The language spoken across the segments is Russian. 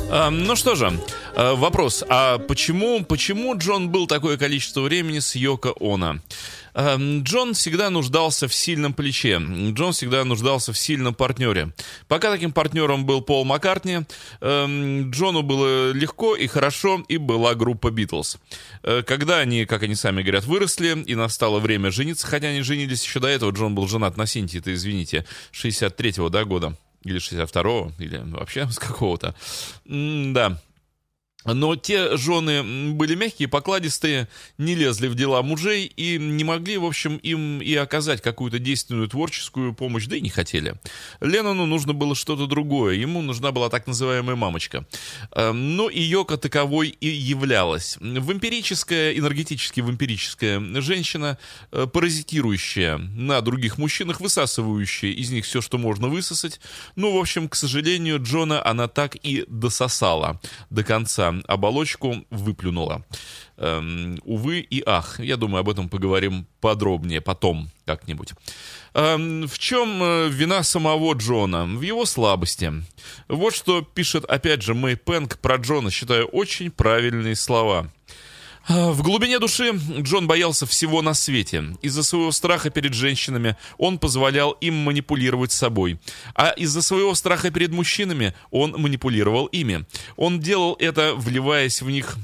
Ну что же, вопрос. А почему Джон был такое количество времени с Йоко Оно? Джон всегда нуждался в сильном плече. Джон всегда нуждался в сильном партнере. Пока таким партнером был Пол Маккартни, Джону было легко и хорошо, и была группа Битлз. Когда они, как они сами говорят, выросли, и настало время жениться, хотя они женились еще до этого, Джон был женат на Синтии, извините, 63-го, да, года, или 62-го, или вообще с какого-то. Да. Но те жены были мягкие, покладистые, не лезли в дела мужей и не могли, в общем, им и оказать какую-то действенную творческую помощь, да и не хотели. Леннону нужно было что-то другое, ему нужна была так называемая мамочка. Но и Йоко таковой и являлась. Энергетически вампирическая женщина, паразитирующая на других мужчинах, высасывающая из них все, что можно высосать. Ну, в общем, к сожалению, Джона она так и дососала до конца. Оболочку выплюнула. Увы и ах. Я думаю, об этом поговорим подробнее потом как-нибудь. В чем вина самого Джона? В его слабости. Вот что пишет, опять же, Мэй Пэнк про Джона, считаю, очень правильные слова. В глубине души Джон боялся всего на свете. Из-за своего страха перед женщинами он позволял им манипулировать собой. А из-за своего страха перед мужчинами он манипулировал ими. Он делал это, впиваясь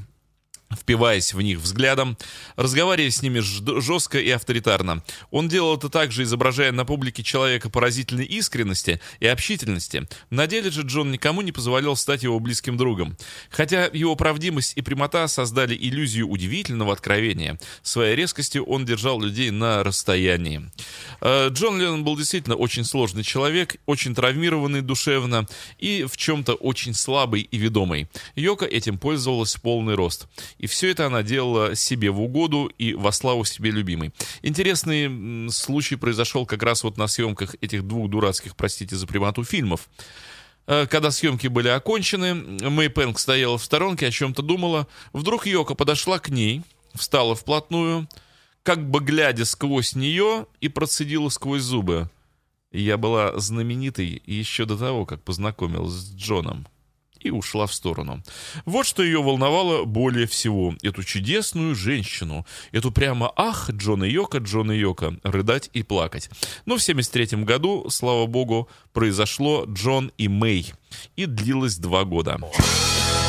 в них взглядом, разговаривая с ними жестко и авторитарно. Он делал это также, изображая на публике человека поразительной искренности и общительности. На деле же Джон никому не позволял стать его близким другом. Хотя его правдивость и прямота создали иллюзию удивительного откровения, своей резкостью он держал людей на расстоянии. Джон Леннон был действительно очень сложный человек, очень травмированный душевно и в чем-то очень слабый и ведомый. Йоко этим пользовалась в полный рост. И все это она делала себе в угоду и во славу себе любимой. Интересный случай произошел как раз вот на съемках этих двух дурацких, простите за прямоту, фильмов. Когда съемки были окончены, Мэй Пэнк стояла в сторонке, о чем-то думала. Вдруг Йоко подошла к ней, встала вплотную, как бы глядя сквозь нее, и процедила сквозь зубы: «Я была знаменитой еще до того, как познакомилась с Джоном». И ушла в сторону. Вот что ее волновало более всего. Эту чудесную женщину. Эту прямо Джон и Йоко, рыдать и плакать. Но в 1973 году, слава богу, произошло Джон и Мэй. И длилось 2 года.